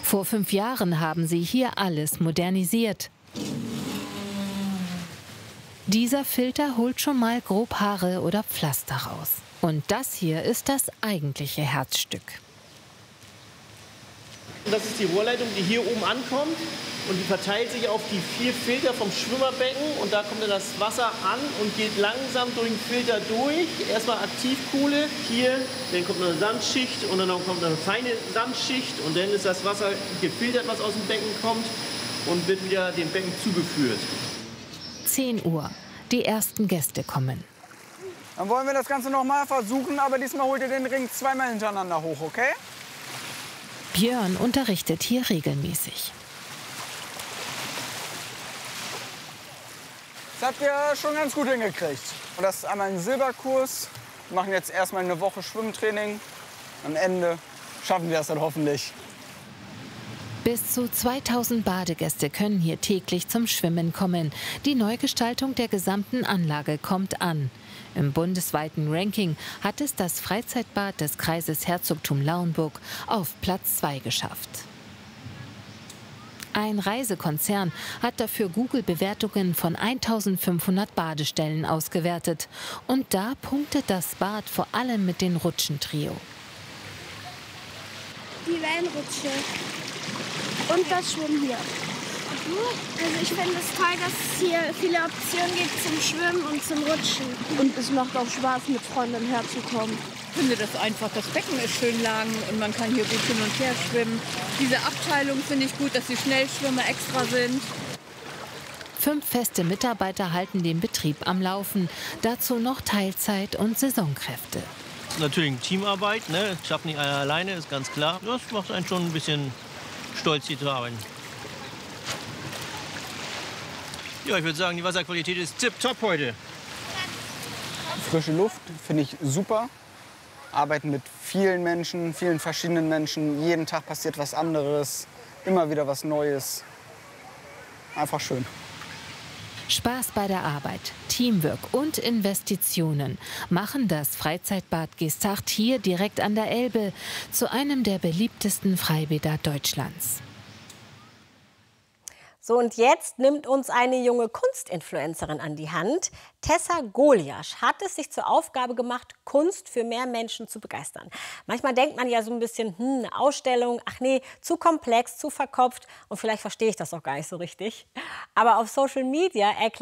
Vor 5 Jahren haben sie hier alles modernisiert. Dieser Filter holt schon mal grob Haare oder Pflaster raus. Und das hier ist das eigentliche Herzstück. Das ist die Rohrleitung, die hier oben ankommt und die verteilt sich auf die 4 Filter vom Schwimmerbecken und da kommt dann das Wasser an und geht langsam durch den Filter durch. Erstmal Aktivkohle hier, dann kommt eine Sandschicht und dann kommt eine feine Sandschicht und dann ist das Wasser gefiltert, was aus dem Becken kommt und wird wieder dem Becken zugeführt. 10 Uhr. Die ersten Gäste kommen. Dann wollen wir das Ganze noch mal versuchen, aber diesmal holt ihr den Ring zweimal hintereinander hoch, okay? Björn unterrichtet hier regelmäßig. Das habt ihr schon ganz gut hingekriegt. Und das ist einmal ein Silberkurs. Wir machen jetzt erstmal eine Woche Schwimmtraining. Am Ende schaffen wir das dann hoffentlich. Bis zu 2000 Badegäste können hier täglich zum Schwimmen kommen. Die Neugestaltung der gesamten Anlage kommt an. Im bundesweiten Ranking hat es das Freizeitbad des Kreises Herzogtum Lauenburg auf Platz 2 geschafft. Ein Reisekonzern hat dafür Google-Bewertungen von 1500 Badestellen ausgewertet. Und da punktet das Bad vor allem mit den Rutschentrio. Die Wellenrutsche und das Schwimmen hier. Also ich finde es toll, dass es hier viele Optionen gibt zum Schwimmen und zum Rutschen. Und es macht auch Spaß, mit Freunden herzukommen. Ich finde das einfach, das Becken ist schön lang und man kann hier gut hin und her schwimmen. Diese Abteilung finde ich gut, dass die Schnellschwimmer extra sind. 5 feste Mitarbeiter halten den Betrieb am Laufen. Dazu noch Teilzeit- und Saisonkräfte. Natürlich eine Teamarbeit, ne? Das schafft nicht einer alleine, ist ganz klar. Das macht einen schon ein bisschen stolz, hier zu arbeiten. Ja, ich würde sagen, die Wasserqualität ist tipptopp heute. Frische Luft finde ich super. Arbeiten mit vielen Menschen, vielen verschiedenen Menschen. Jeden Tag passiert was anderes, immer wieder was Neues. Einfach schön. Spaß bei der Arbeit, Teamwork und Investitionen machen das Freizeitbad Geesthacht hier direkt an der Elbe zu einem der beliebtesten Freibäder Deutschlands. So, und jetzt nimmt uns eine junge Kunstinfluencerin an die Hand. Tessa Goliasch hat es sich zur Aufgabe gemacht, Kunst für mehr Menschen zu begeistern. Manchmal denkt man ja so ein bisschen, eine Ausstellung, ach nee, zu komplex, zu verkopft. Und vielleicht verstehe ich das auch gar nicht so richtig. Aber auf Social Media erklärt